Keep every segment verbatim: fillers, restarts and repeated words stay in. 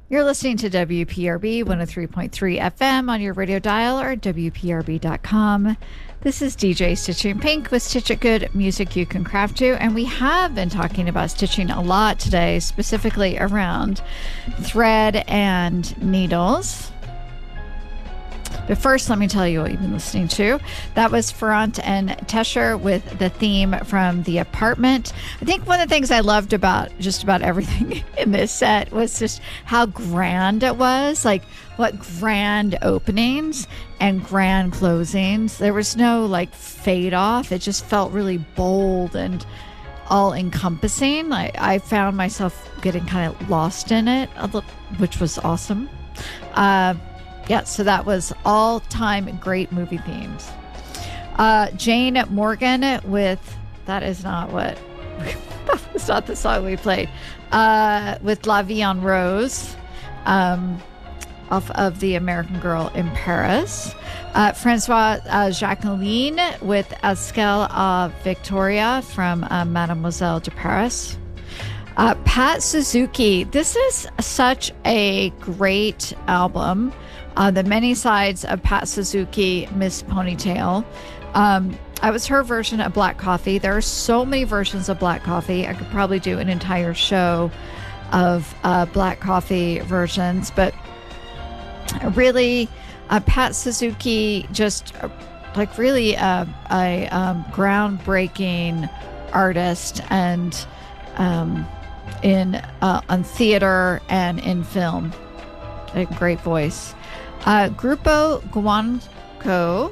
You're listening to W P R B one oh three point three F M on your radio dial or W P R B dot com. This is D J Stitching Pink with Stitch It Good music you can craft to, and we have been talking about stitching a lot today, specifically around thread and needles. But first, let me tell you what you've been listening to. That was Ferrant and Tesher with the theme from The Apartment. I think one of the things I loved about just about everything in this set was just how grand it was. Like, what grand openings and grand closings. There was no, like, fade off. It just felt really bold and all-encompassing. I, I found myself getting kind of lost in it, which was awesome. Uh... Yeah, so that was all-time great movie themes. Uh, Jane Morgan with, that is not what, that was not the song we played, uh, with La Vie en Rose, um, off of The American Girl in Paris. Uh, Francois uh, Jacqueline with Esquelle à Victoria from uh, Mademoiselle de Paris. Uh, Pat Suzuki, this is such a great album. Uh, the many sides of Pat Suzuki, Miss Ponytail. Um, I was her version of Black Coffee. There are so many versions of Black Coffee. I could probably do an entire show of uh, Black Coffee versions, but really, uh, Pat Suzuki, just uh, like really uh, a um, groundbreaking artist, and um, in uh, on theater and in film, a great voice. Uh, Grupo Guanco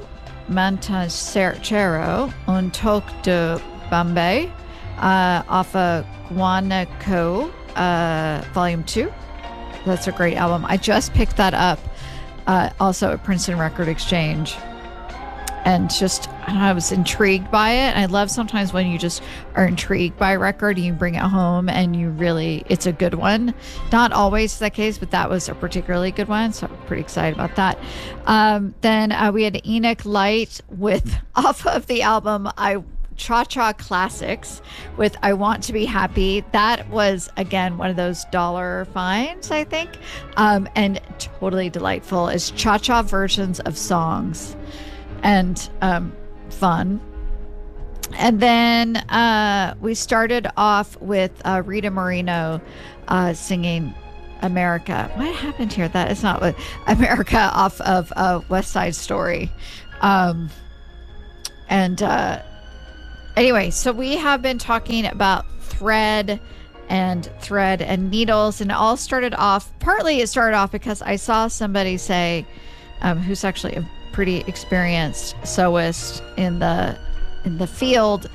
Mantancero Un Toque de Bombay, uh, off of Guanaco, uh, Volume two. That's a great album. I just picked that up uh, also at Princeton Record Exchange. And just, I, don't know, I was intrigued by it. And I love sometimes when you just are intrigued by a record and you bring it home and you really, it's a good one. Not always the case, but that was a particularly good one. So I'm pretty excited about that. Um, then uh, we had Enoch Light with, off of the album, I Cha Cha Classics with I Want to Be Happy. That was, again, one of those dollar finds, I think. Um, and totally delightful. It's Cha Cha versions of songs. And um, fun. And then uh, we started off with uh, Rita Moreno uh, singing America. What happened here? That is not what America off of uh, West Side Story. Um, and uh, anyway, so we have been talking about thread and thread and needles, and it all started off, partly it started off because I saw somebody say, um, who's actually a pretty experienced sewist in the in the field,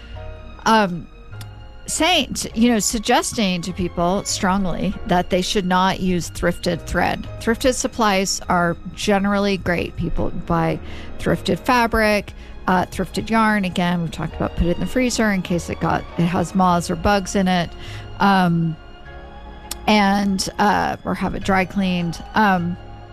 um, saying, you know, suggesting to people strongly that they should not use thrifted thread. Thrifted supplies are generally great. People buy thrifted fabric, uh, thrifted yarn. Again, we've talked about put it in the freezer in case it got it has moths or bugs in it, um, and uh, or have it dry cleaned. Um,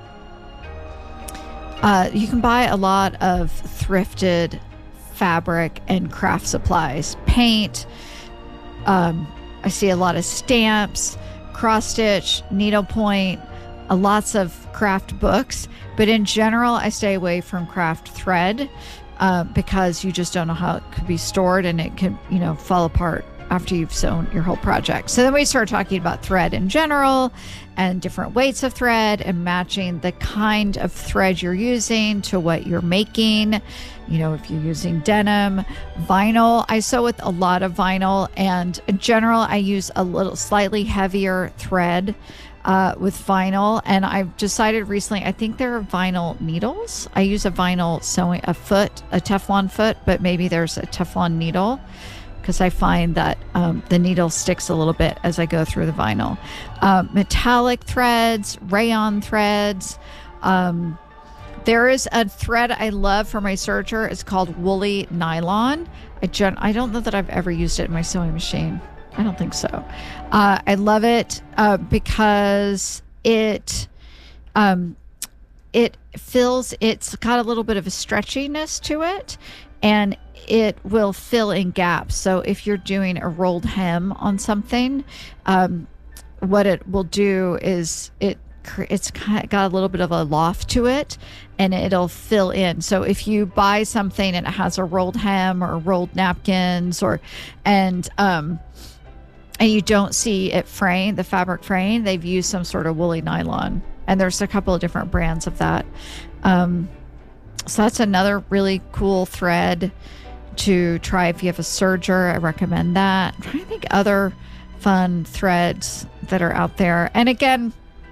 Uh, you can buy a lot of thrifted fabric and craft supplies, paint. Um, I see a lot of stamps, cross stitch, needlepoint, uh, lots of craft books. But in general, I stay away from craft thread uh, because you just don't know how it could be stored, and it can, you know, fall apart after you've sewn your whole project. So then we started talking about thread in general and different weights of thread and matching the kind of thread you're using to what you're making. You know, if you're using denim, vinyl, I sew with a lot of vinyl, and in general, I use a little slightly heavier thread uh, with vinyl. And I've decided recently, I think there are vinyl needles. I use a vinyl sewing, a foot, a Teflon foot, but maybe there's a Teflon needle, because I find that um, the needle sticks a little bit as I go through the vinyl. Uh, metallic threads, rayon threads. Um, there is a thread I love for my serger. It's called woolly nylon. I, gen- I don't know that I've ever used it in my sewing machine. I don't think so. Uh, I love it uh, because it um, it feels, it's got a little bit of a stretchiness to it, and it will fill in gaps. So if you're doing a rolled hem on something, um, what it will do is it it's kind of got a little bit of a loft to it, and it'll fill in. So if you buy something and it has a rolled hem or rolled napkins, or and um and you don't see it fraying, the fabric fraying, they've used some sort of woolly nylon, and there's a couple of different brands of that. Um, so that's another really cool thread to try if you have a serger. I recommend that. I'm trying to think other fun threads that are out there. And again,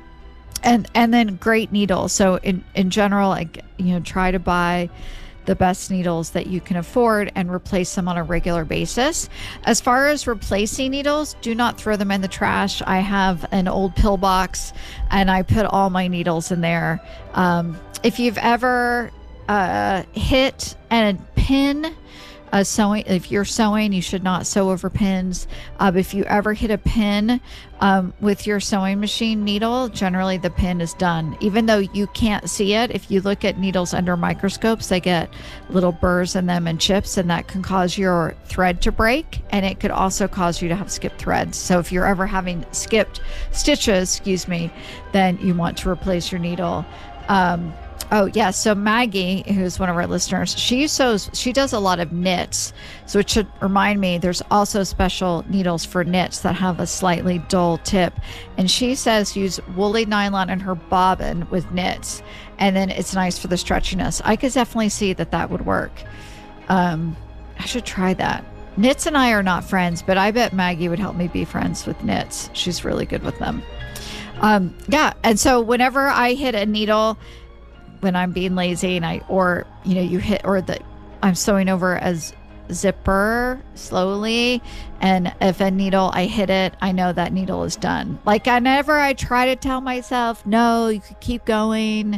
and and then great needles. So in in general, like, you know, try to buy the best needles that you can afford and replace them on a regular basis. As far as replacing needles, do not throw them in the trash. I have an old pill box and I put all my needles in there. Um, if you've ever uh, hit a pin, Uh, sewing, if you're sewing, you should not sew over pins. Uh, but if you ever hit a pin um, with your sewing machine needle, generally the pin is done. Even though you can't see it, if you look at needles under microscopes, they get little burrs in them and chips, and that can cause your thread to break, and it could also cause you to have skipped threads. So if you're ever having skipped stitches, excuse me, then you want to replace your needle. Um, Oh, yeah. So Maggie, who's one of our listeners, she sews, she does a lot of knits. So it should remind me, there's also special needles for knits that have a slightly dull tip. And she says use woolly nylon in her bobbin with knits. And then it's nice for the stretchiness. I could definitely see that that would work. Um, I should try that. Knits and I are not friends, but I bet Maggie would help me be friends with knits. She's really good with them. Um, yeah. And so whenever I hit a needle, when I'm being lazy and I, or, you know, you hit, or the, I'm sewing over a z- zipper slowly. And if a needle, I hit it, I know that needle is done. Like whenever I try to tell myself, no, you could keep going.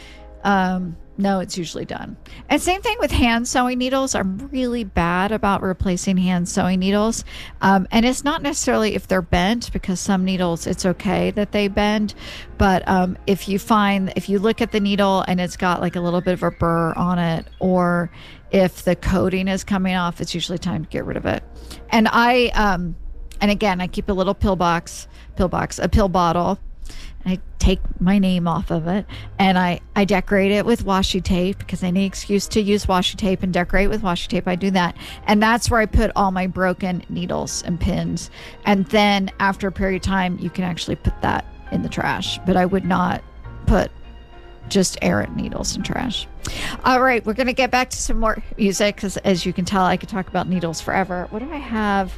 Um, no, it's usually done. And same thing with hand sewing needles. I'm really bad about replacing hand sewing needles. Um, and it's not necessarily if they're bent, because some needles, it's okay that they bend. But um, if you find, if you look at the needle and it's got like a little bit of a burr on it, or if the coating is coming off, it's usually time to get rid of it. And I, um, and again, I keep a little pill box, pill box, a pill bottle. I take my name off of it, and I, I decorate it with washi tape, because any excuse to use washi tape and decorate with washi tape, I do that. And that's where I put all my broken needles and pins. And then after a period of time, you can actually put that in the trash. But I would not put just errant needles in trash. All right, we're going to get back to some more music, because as you can tell, I could talk about needles forever. What do I have?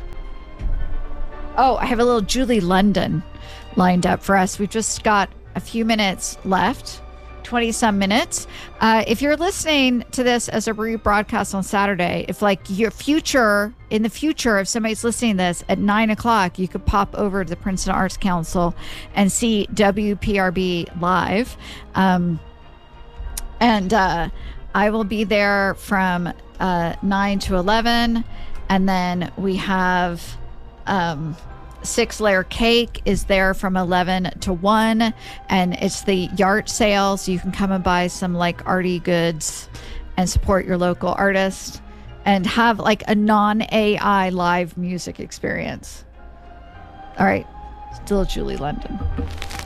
Oh, I have a little Julie London lined up for us. We've just got a few minutes left, twenty some minutes. Uh, if you're listening to this as a rebroadcast on Saturday, if like your future, in the future, if somebody's listening to this at nine o'clock, you could pop over to the Princeton Arts Council and see W P R B live. Um, and uh, I will be there from uh, nine to eleven. And then we have... Um, Six Layer Cake is there from eleven to one, and it's the yard sale, so you can come and buy some like arty goods and support your local artist and have like a non-A I live music experience. All right, still Julie London.